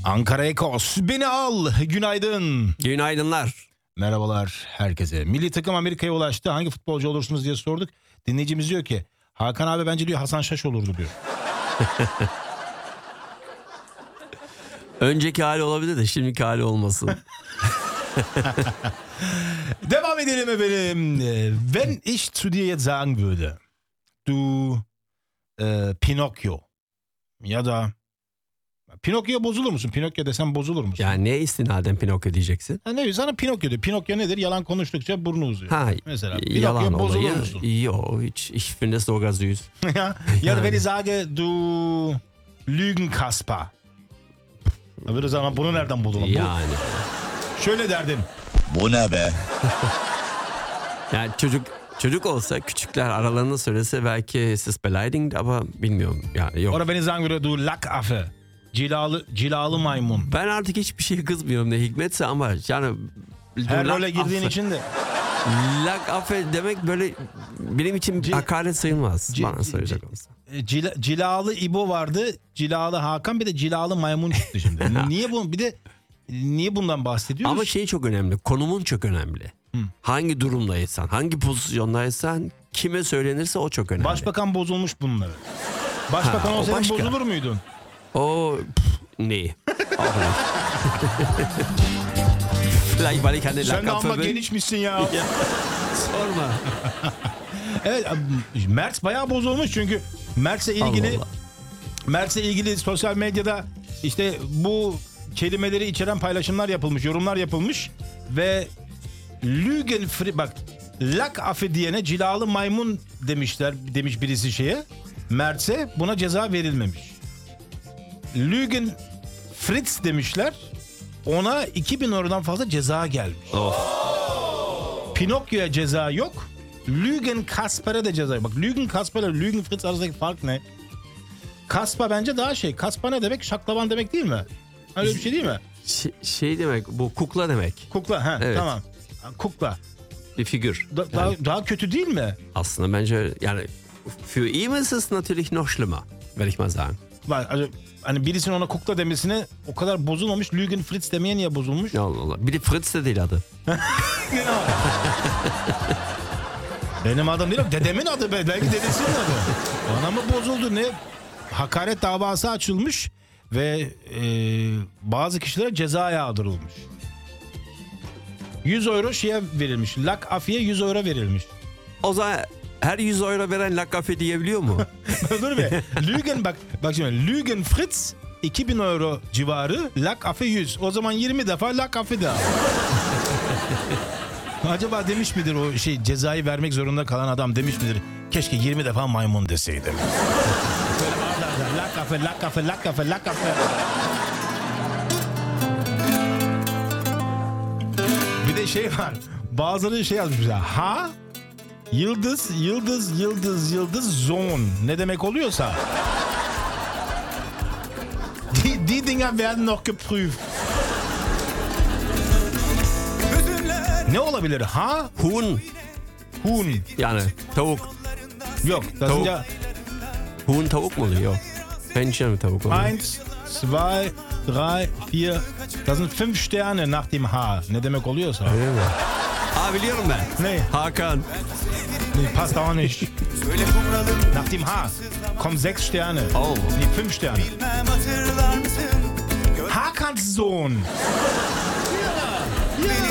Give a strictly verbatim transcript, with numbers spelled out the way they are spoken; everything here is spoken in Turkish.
Ankara Ekos, beni al. Günaydın. Günaydınlar. Merhabalar herkese. Milli takım Amerika'ya ulaştı. Hangi futbolcu olursunuz diye sorduk. Dinleyicimiz diyor ki Hakan abi bence diyor Hasan Şaş olurdu diyor. Önceki hali olabilir de şimdiki hali olmasın. Devam edelim efendim. Wenn ich zu dir jetzt sagen würde, du e, Pinokyo ya da Pinokyo bozulur musun? Pinokyo desem bozulur musun? Yani neye istinaden Pinokyo diyeceksin? Ha, ne sana Pinokyo diyor. Pinokyo nedir? Yalan konuştukça burnu uzuyor. Ha, mesela Pinokyo yalan bozulur olayı. musun? Yo, hiç, ich finde es sogar süß. ya ya da wenn ich sage, du Lügenkasper. Böyle zaman bunu nereden buldun? Yani. Bu, şöyle derdim. Bu ne be? Yani çocuk çocuk olsa küçükler aralarında söylese belki siz beleidigend ama bilmiyorum. Yani yok. Oder wenn ich sagen würde, du Lackaffe. Cilalı, cilalı maymun. Ben artık hiçbir şeye kızmıyorum ne hikmetse ama yani her role girdiğin için de. Lak affe demek böyle benim için C- hakaret sayılmaz. C- bana söyleyecek C- olsa. Cila, cilalı İbo vardı, cilalı Hakan, bir de cilalı maymun çıktı şimdi. Niye bu? Bir de niye bundan bahsediyoruz? Ama şey çok önemli. Konumun çok önemli. Hı. Hangi durumdaysan, hangi pozisyondaysan, kime söylenirse o çok önemli. Başbakan bozulmuş bunları. Başbakan Ha, olsaydın başka. bozulur muydun? O pff, nee. Auch nicht. Vielleicht weil ich keine Sen de Lackaffe amma bin. genişmişsin ya. Ya, sorma. Evet, Mertz bayağı bozulmuş çünkü Mertz'le ilgili Allah Allah. Mertz'le ilgili sosyal medyada işte bu kelimeleri içeren paylaşımlar yapılmış, yorumlar yapılmış ve Lügen bak lak affe diyene cilalı maymun demişler, demiş birisi şeye. Mertz'e buna ceza verilmemiş. Lügen Fritz demişler. Ona iki bin eurodan fazla ceza gelmiş. Oh. Pinokyo'ya ceza yok. Lügen Kasper'e de ceza yok. Bak Lügen Kasper'le Lügen Fritz arasındaki fark ne? Kasper bence daha şey. Kasper ne demek? Şaklaban demek değil mi? Öyle bir şey değil mi? Şey, şey demek, bu kukla demek. Kukla, ha Evet. tamam. Kukla. Bir figür. Da, Yani daha, daha kötü değil mi? aslında bence yani für ihn ist es natürlich noch schlimmer, will ich mal sagen. Bak also, hani birisinin ona kukla demesine o kadar bozulmamış. Lügen Fritz demeye niye bozulmuş? Allah Allah. Bir de Fritz de değil adı. Benim adım değil, dedemin adı be. Belki dedesinin adı. Bana mı bozuldu ne? Hakaret davası açılmış ve e, bazı kişilere ceza yağdırılmış. yüz euro şeye verilmiş. Lak Affi'ye yüz euro verilmiş. O zaman her yüz euro veren Lackaffe diyebiliyor mu? Dur be. Lügen bak bak şimdi Lügen Fritz iki bin euro civarı, Lak Affe yüz. O zaman yirmi defa Lak Affe daha. Acaba demiş midir o şey cezayı vermek zorunda kalan adam demiş midir? Keşke yirmi defa maymun deseydim. Böyle arda arda Lak Affe, Lak Affe, Lak Affe, Lak Affe. Bir de şey var. Bazıları şey yazmışlar. Ha? Yıldız, yıldız, yıldız, yıldız, zon. Ne demek oluyorsa. Die, die Dinger werden noch geprüft. Ne olabilir? Ha? Huhn. Huhn. Yani tavuk. Yok. Das Tavuk. sind ja Huhn tavuk mu oluyor? Yok. Hähnchen mi tavuk oluyor? eins, zwei, drei, vier. Das sind fünf Sterne nach dem H. Ne demek oluyorsa. Öyle mi? Aa biliyorum ben. Ne? Hakan. Nee, passt auch nicht. Nach dem H kommen sechs Sterne. Oh. Nee, fünf Sterne. Hakans Sohn. Ja, ja.